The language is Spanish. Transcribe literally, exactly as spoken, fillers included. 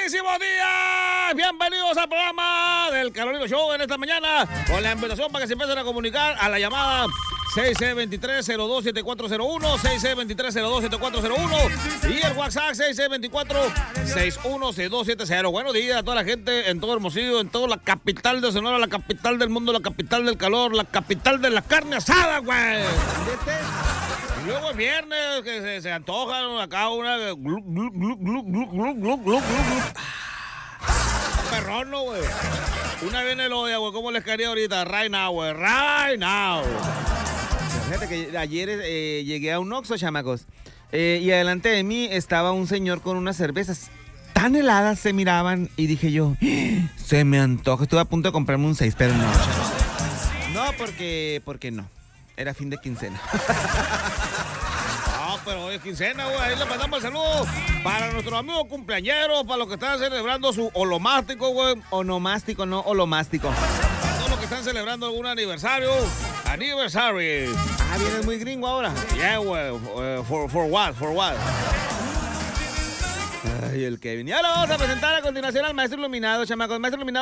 Buenísimos días, bienvenidos al programa del Carolino Show en esta mañana, con la invitación para que se empiecen a comunicar a la llamada seis seis dos tres, cero dos siete cuatro cero uno, seis seis dos tres, cero dos siete cuatro cero uno y el WhatsApp seis seis dos cuatro, seis uno seis dos siete cero. Buenos días a toda la gente en todo Hermosillo, en toda la capital de Sonora, la capital del mundo, la capital del calor, la capital de la carne asada, güey. Y luego el viernes que se, se antojan acá una glu, glu, glu, glu, glu, glu, glu, glu, glu. Perrón, ¿no, güey? Una viene lo de, güey, ¿cómo les quería ahorita? Right now, güey, right now. Fíjate que ayer eh, llegué a un Oxxo, chamacos, eh, y adelante de mí estaba un señor con unas cervezas tan heladas, se miraban, y dije yo, se me antoja, estuve a punto de comprarme un seis, pero no. No, porque, porque no, era fin de quincena. No, pero hoy es quincena, güey, ahí le mandamos el saludo para nuestros amigos cumpleañeros, para los que están celebrando su olomástico, güey. Onomástico, no olomástico. Para todos los que están celebrando algún aniversario. Aniversario. Ah, vienes muy gringo ahora. Yeah, güey. Uh, for, for what? For what? Ay, el Kevin. Ya lo vamos a presentar a continuación al maestro iluminado, chamacos. Maestro iluminado.